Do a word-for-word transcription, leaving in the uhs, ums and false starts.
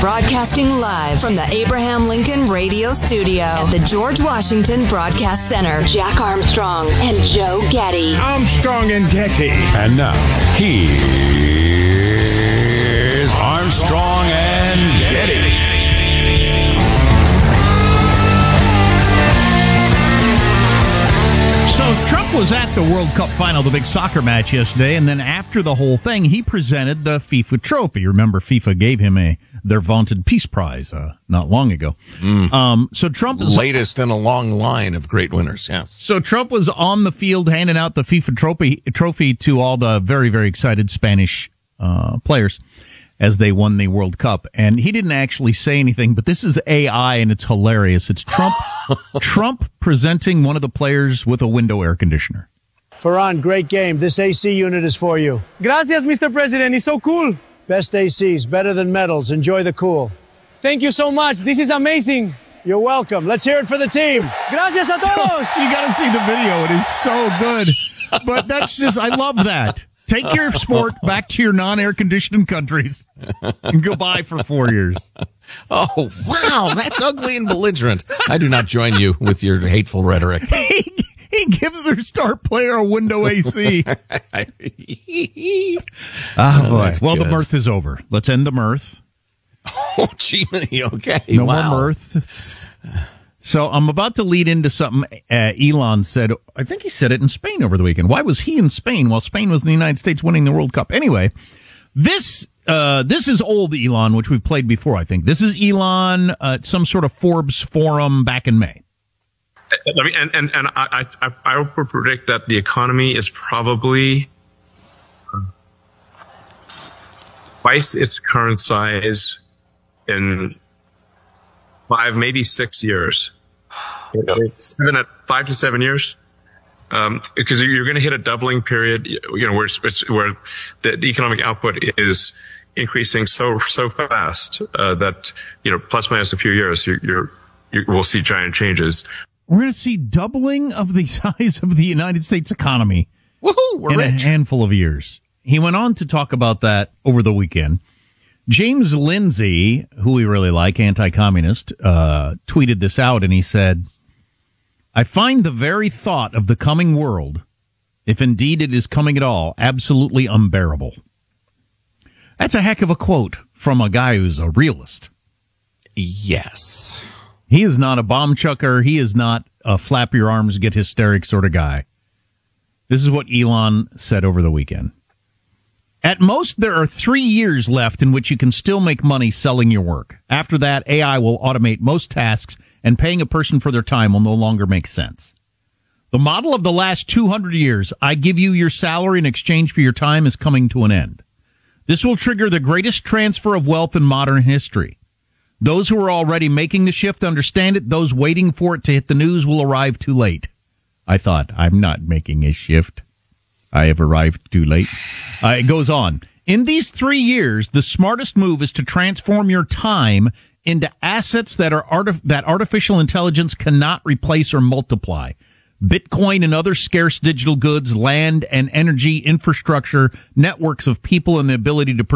Broadcasting live from the Abraham Lincoln Radio Studio at the George Washington Broadcast Center. Jack Armstrong and Joe Getty. Armstrong and Getty. And now, here's Armstrong and Getty. So Trump was at the World Cup final, the big soccer match yesterday, and then after the whole thing, he presented the FIFA trophy. Remember, FIFA gave him a their vaunted Peace Prize uh, not long ago. Mm. Um, so Trump was, latest in a long line of great winners. Yes. So Trump was on the field handing out the FIFA trophy trophy to all the very very excited Spanish uh, players as they won the World Cup. And he didn't actually say anything, but this is A I and it's hilarious. It's Trump Trump presenting one of the players with a window air conditioner. Ferran, great game. This A C unit is for you. Gracias, Mister President. It's so cool. Best A Cs, better than medals. Enjoy the cool. Thank you so much. This is amazing. You're welcome. Let's hear it for the team. Gracias a todos. So, you got to see the video. It is so good. But that's just, I love that. Take your sport back to your non-air conditioned countries and goodbye for four years. Oh, wow. That's ugly and belligerent. I do not join you with your hateful rhetoric. He, he gives their star player a window A C. oh, oh, boy. Well, good. the mirth is over. Let's end the mirth. Oh, gee, okay. No wow. more mirth. So I'm about to lead into something uh, Elon said. I think he said it in Spain over the weekend. Why was he in Spain while Spain was in the United States winning the World Cup? Anyway, this uh, this is old Elon, which we've played before, I think. This is Elon at some sort of Forbes forum back in May. I mean, and, and, and I, I, I would predict that the economy is probably twice its current size in five, maybe six years. Seven at five to seven years. Um, because you're going to hit a doubling period, you know, where it's, where the, the economic output is increasing so, so fast, uh, that, you know, plus minus a few years, you're, you're, you we'll see giant changes. We're going to see doubling of the size of the United States economy Woohoo, we're in rich. a handful of years. He went on to talk about that over the weekend. James Lindsay, who we really like, anti-communist, uh, tweeted this out, and he said, I find the very thought of the coming world, if indeed it is coming at all, absolutely unbearable. That's a heck of a quote from a guy who's a realist. Yes. He is not a bomb chucker. He is not a flap your arms, get hysteric sort of guy. This is what Elon said over the weekend. At most, there are three years left in which you can still make money selling your work. After that, A I will automate most tasks, and paying a person for their time will no longer make sense. The model of the last two hundred years, I give you your salary in exchange for your time, is coming to an end. This will trigger the greatest transfer of wealth in modern history. Those who are already making the shift understand it. Those waiting for it to hit the news will arrive too late. I thought, I'm not making a shift. I have arrived too late. Uh, it goes on. In these three years, the smartest move is to transform your time into assets that are artif- that artificial intelligence cannot replace or multiply. Bitcoin and other scarce digital goods, land and energy infrastructure, networks of people, and the ability to